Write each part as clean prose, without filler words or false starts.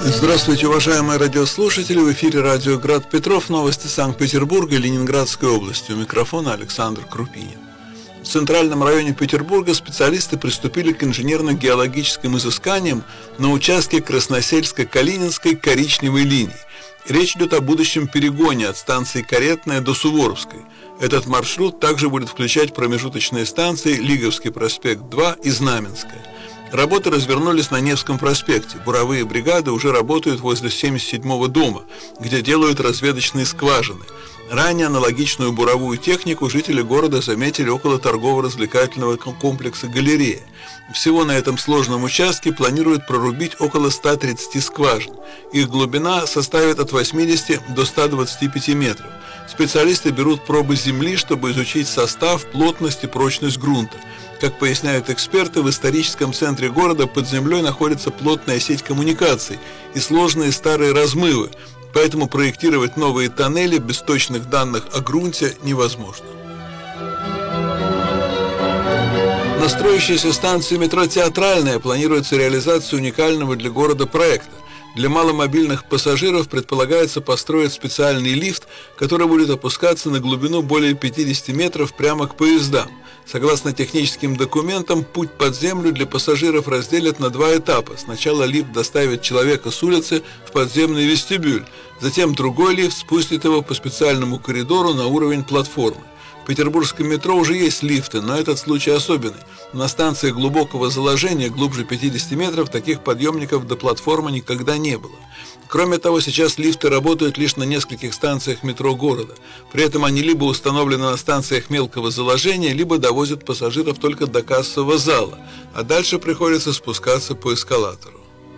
Здравствуйте, уважаемые радиослушатели! В эфире радио «Град Петров». Новости Санкт-Петербурга и Ленинградской области. У микрофона Александр Крупинин. В центральном районе Петербурга специалисты приступили к инженерно-геологическим изысканиям на участке Красносельско-Калининской коричневой линии. Речь идет о будущем перегоне от станции Каретная до Суворовской. Этот маршрут также будет включать промежуточные станции Лиговский проспект 2 и Знаменская. Работы развернулись на Невском проспекте. Буровые бригады уже работают возле 77-го дома, где делают разведочные скважины. Ранее аналогичную буровую технику жители города заметили около торгово-развлекательного комплекса «Галерея». Всего на этом сложном участке планируют прорубить около 130 скважин. Их глубина составит от 80 до 125 метров. Специалисты берут пробы земли, чтобы изучить состав, плотность и прочность грунта. Как поясняют эксперты, в историческом центре города под землей находится плотная сеть коммуникаций и сложные старые размывы, поэтому проектировать новые тоннели без точных данных о грунте невозможно. На строящейся станции метро «Театральная» планируется реализация уникального для города проекта. Для маломобильных пассажиров предполагается построить специальный лифт, который будет опускаться на глубину более 50 метров прямо к поездам. Согласно техническим документам, путь под землю для пассажиров разделят на два этапа. Сначала лифт доставит человека с улицы в подземный вестибюль, затем другой лифт спустит его по специальному коридору на уровень платформы. В петербургском метро уже есть лифты, но этот случай особенный. На станции глубокого заложения, глубже 50 метров, таких подъемников до платформы никогда не было. Кроме того, сейчас лифты работают лишь на нескольких станциях метро города. При этом они либо установлены на станциях мелкого заложения, либо довозят пассажиров только до кассового зала, а дальше приходится спускаться по эскалатору.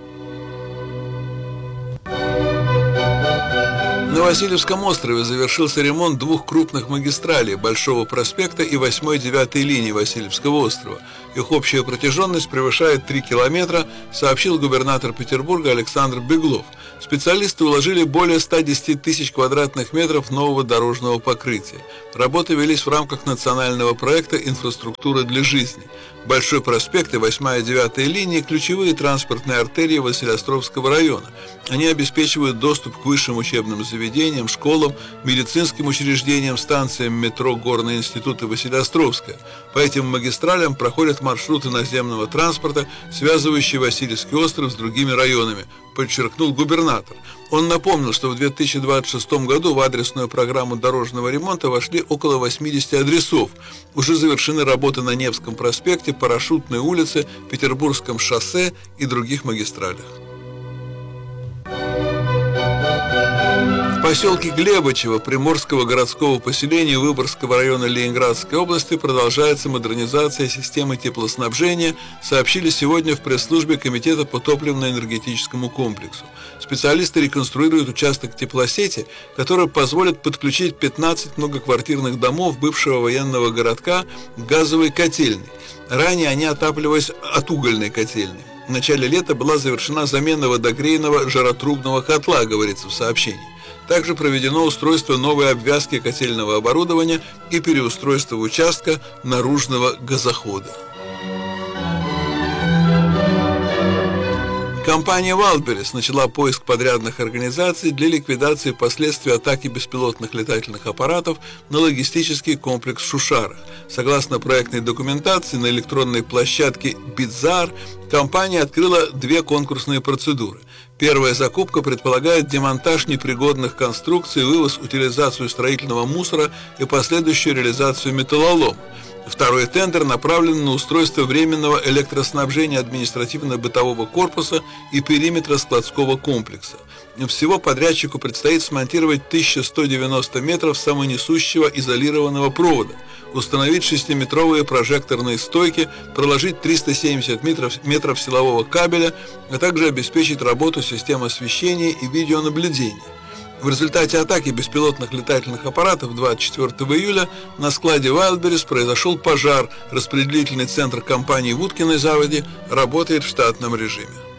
На Васильевском острове завершился ремонт двух крупных магистралей – Большого проспекта и 8-9 линии Васильевского острова. Их общая протяженность превышает 3 километра, сообщил губернатор Петербурга Александр Беглов. Специалисты уложили более 110 тысяч квадратных метров нового дорожного покрытия. Работы велись в рамках национального проекта «Инфраструктура для жизни». Большой проспект и 8-9 линии – ключевые транспортные артерии Василеостровского района. Они обеспечивают доступ к высшим учебным заведениям, школам, медицинским учреждениям, станциям метро «Горный институт» и Василеостровская. По этим магистралям проходят маршруты наземного транспорта, связывающие Васильевский остров с другими районами, подчеркнул губернатор. Он напомнил, что в 2026 году в адресную программу дорожного ремонта вошли около 80 адресов. Уже завершены работы на Невском проспекте, Парашютной улице, Петербургском шоссе и других магистралях. В поселке Глебычево Приморского городского поселения Выборгского района Ленинградской области продолжается модернизация системы теплоснабжения, сообщили сегодня в пресс-службе Комитета по топливно-энергетическому комплексу. Специалисты реконструируют участок теплосети, который позволит подключить 15 многоквартирных домов бывшего военного городка к газовой котельной. Ранее они отапливались от угольной котельной. В начале лета была завершена замена водогрейного жаротрубного котла, говорится в сообщении. Также проведено устройство новой обвязки котельного оборудования и переустройство участка наружного газохода. Компания Wildberries начала поиск подрядных организаций для ликвидации последствий атаки беспилотных летательных аппаратов на логистический комплекс в Шушарах. Согласно проектной документации, на электронной площадке Битзар компания открыла две конкурсные процедуры. Первая закупка предполагает демонтаж непригодных конструкций, вывоз, утилизацию строительного мусора и последующую реализацию металлолома. Второй тендер направлен на устройство временного электроснабжения административно-бытового корпуса и периметра складского комплекса. Всего подрядчику предстоит смонтировать 1190 метров самонесущего изолированного провода, установить 6-метровые прожекторные стойки, проложить 370 метров силового кабеля, а также обеспечить работу систем освещения и видеонаблюдения. В результате атаки беспилотных летательных аппаратов 24 июля на складе Wildberries произошел пожар. Распределительный центр компании в Уткиной заводе работает в штатном режиме.